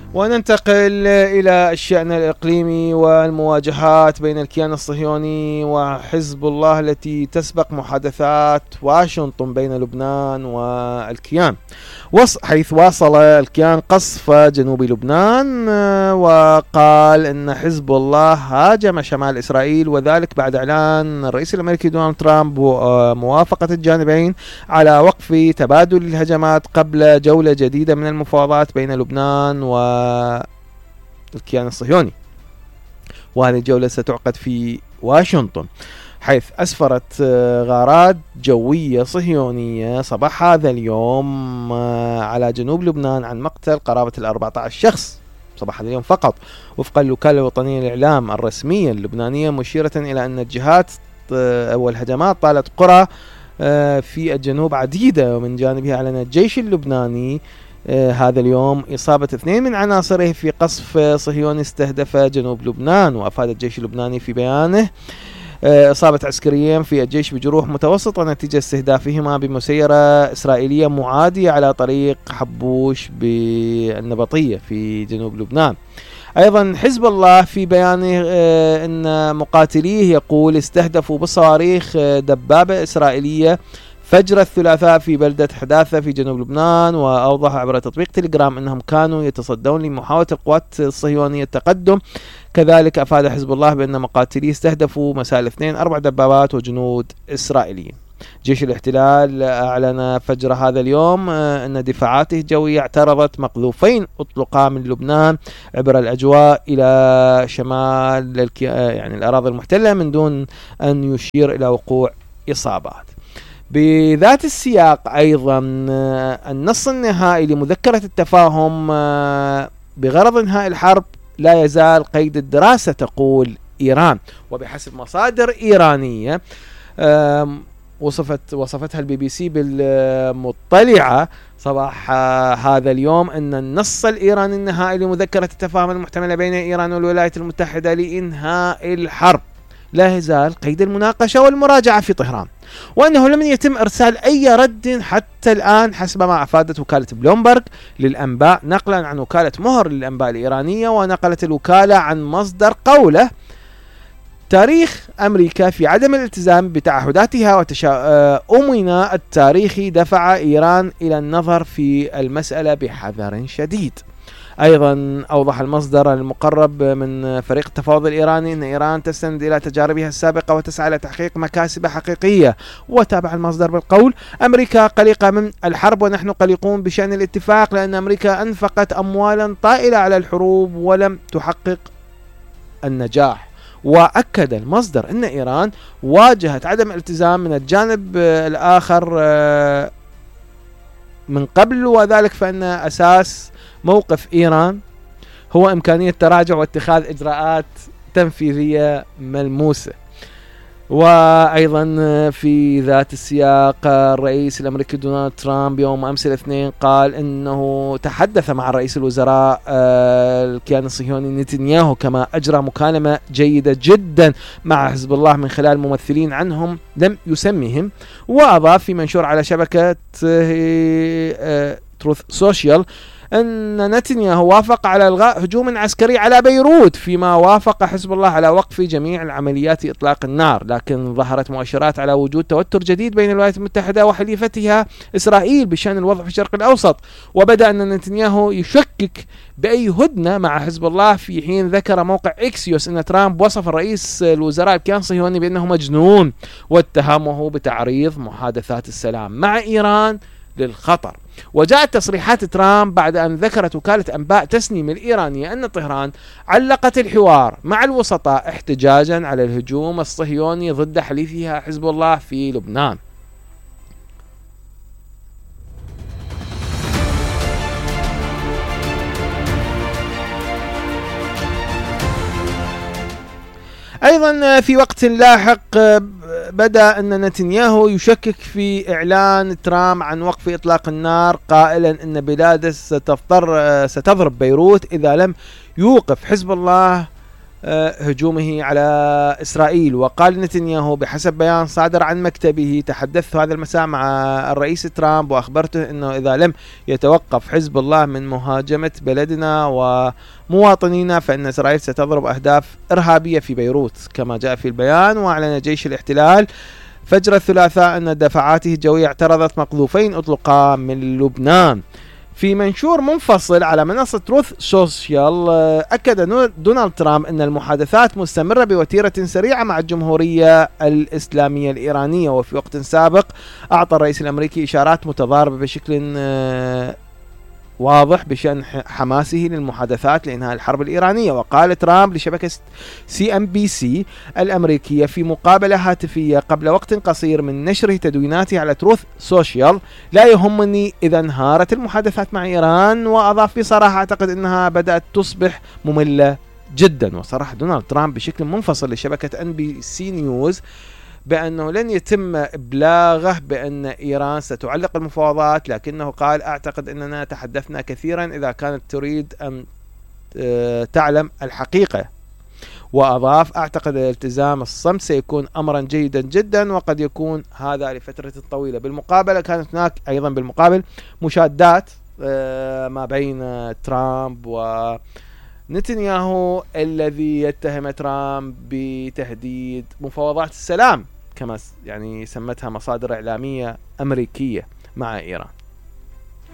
وننتقل إلى الشأن الإقليمي والمواجهات بين الكيان الصهيوني وحزب الله التي تسبق محادثات واشنطن بين لبنان والكيان، حيث واصل الكيان قصف جنوب لبنان، وقال أن حزب الله هاجم شمال إسرائيل، وذلك بعد إعلان الرئيس الأمريكي دونالد ترامب وموافقة الجانبين على وقف تبادل الهجمات قبل جولة جديدة من المفاوضات بين لبنان والكيان الصهيوني. وهذه الجولة ستعقد في واشنطن، حيث أسفرت غارات جوية صهيونية صباح هذا اليوم على جنوب لبنان عن مقتل قرابة 14 شخص صباح هذا اليوم فقط، وفق الوكالة الوطنية للإعلام الرسمية اللبنانية، مشيرة إلى أن الجهات أو الهجمات طالت قرى في الجنوب عديدة. ومن جانبه أعلن الجيش اللبناني هذا اليوم إصابة 2 من عناصره في قصف صهيوني استهدف جنوب لبنان. وأفاد الجيش اللبناني في بيانه إصابة عسكريين في الجيش بجروح متوسطة نتيجة استهدافهما بمسيرة إسرائيلية معادية على طريق حبوش بالنبطية في جنوب لبنان. أيضا حزب الله في بيانه أن مقاتليه يقول استهدفوا بالصواريخ دبابة إسرائيلية فجر الثلاثاء في بلدة حداثة في جنوب لبنان. وأوضح عبر تطبيق تليجرام أنهم كانوا يتصدون لمحاولة القوات الصهيونية التقدم. كذلك أفاد حزب الله بأن مقاتليه استهدفوا مساء الاثنين 4 دبابات وجنود إسرائيليين. جيش الاحتلال أعلن فجر هذا اليوم أن دفاعاته الجوية اعترضت مقذوفين أطلقا من لبنان عبر الأجواء إلى شمال يعني الأراضي المحتلة من دون أن يشير إلى وقوع إصابات. بذات السياق أيضا النص النهائي لمذكرة التفاهم بغرض انهاء الحرب لا يزال قيد الدراسة، تقول إيران. وبحسب مصادر إيرانية وصفتها البي بي سي بالمطلعة صباح هذا اليوم أن النص الإيراني النهائي لمذكرة التفاهم المحتملة بين إيران والولايات المتحدة لإنهاء الحرب لا يزال قيد المناقشة والمراجعة في طهران، وأنه لم يتم إرسال أي رد حتى الآن حسب ما أفادت وكالة بلومبرغ للأنباء نقلا عن وكالة مهر للأنباء الإيرانية. ونقلت الوكالة عن مصدر قوله تاريخ أمريكا في عدم الالتزام بتعهداتها وتشاؤمنا التاريخي دفع إيران إلى النظر في المسألة بحذر شديد. أيضا أوضح المصدر المقرب من فريق التفاوض الإيراني أن إيران تستند إلى تجاربها السابقة وتسعى لتحقيق مكاسب حقيقية. وتابع المصدر بالقول أمريكا قلقة من الحرب ونحن قلقون بشأن الاتفاق، لأن أمريكا أنفقت أموالا طائلة على الحروب ولم تحقق النجاح. وأكد المصدر أن إيران واجهت عدم الالتزام من الجانب الآخر من قبل، وذلك فإن أساس موقف إيران هو إمكانية تراجع واتخاذ إجراءات تنفيذية ملموسة. وأيضا في ذات السياق الرئيس الأمريكي دونالد ترامب يوم أمس الاثنين قال أنه تحدث مع رئيس الوزراء الكيان الصهيوني نتنياهو، كما أجرى مكالمة جيدة جدا مع حزب الله من خلال ممثلين عنهم لم يسمهم. وأضاف في منشور على شبكة تروث سوشيال أن نتنياهو وافق على إلغاء هجوم عسكري على بيروت، فيما وافق حزب الله على وقف جميع العمليات إطلاق النار. لكن ظهرت مؤشرات على وجود توتر جديد بين الولايات المتحدة وحليفتها إسرائيل بشأن الوضع في الشرق الأوسط. وبدأ أن نتنياهو يشكك بأي هدنة مع حزب الله، في حين ذكر موقع إكسيوس أن ترامب وصف الرئيس الوزراء الكيان الصهيوني بأنه مجنون، واتهمه بتعريض محادثات السلام مع إيران للخطر. وجاءت تصريحات ترامب بعد أن ذكرت وكالة أنباء تسنيم الإيرانية أن طهران علقت الحوار مع الوسطاء احتجاجا على الهجوم الصهيوني ضد حليفها حزب الله في لبنان. أيضا في وقت لاحق بدأ أن نتنياهو يشكك في إعلان ترامب عن وقف إطلاق النار، قائلا أن بلاده ستضرب بيروت إذا لم يوقف حزب الله هجومه على إسرائيل. وقال نتنياهو بحسب بيان صادر عن مكتبه: تحدثت هذا المساء مع الرئيس ترامب وأخبرته أنه إذا لم يتوقف حزب الله من مهاجمة بلدنا ومواطنينا فإن إسرائيل ستضرب أهداف إرهابية في بيروت. كما جاء في البيان، وأعلن جيش الاحتلال فجر الثلاثاء أن دفاعاته الجوية اعترضت مقذوفين أطلقا من لبنان. في منشور منفصل على منصة تروث سوشيال، أكد دونالد ترامب أن المحادثات مستمرة بوتيرة سريعة مع الجمهورية الإسلامية الإيرانية. وفي وقت سابق أعطى الرئيس الأمريكي إشارات متضاربة بشكل واضح بشأن حماسه للمحادثات لإنهاء الحرب الإيرانية. وقال ترامب لشبكة CNBC الأمريكية في مقابلة هاتفية قبل وقت قصير من نشره تدويناته على تروث سوشيال: لا يهمني إذا انهارت المحادثات مع إيران. وأضاف: بصراحة أعتقد أنها بدأت تصبح مملة جدا. وصرح دونالد ترامب بشكل منفصل لشبكة NBC نيوز بأنه لن يتم إبلاغه بأن إيران ستعلق المفاوضات، لكنه قال: أعتقد أننا تحدثنا كثيرا إذا كانت تريد أن تعلم الحقيقة. وأضاف: أعتقد الالتزام الصمت سيكون أمرا جيدا جدا، وقد يكون هذا لفترة طويلة. بالمقابل كانت هناك أيضا مشادات ما بين ترامب ونتنياهو الذي يتهم ترامب بتهديد مفاوضات السلام كما يعني سمتها مصادر إعلامية أمريكية مع إيران.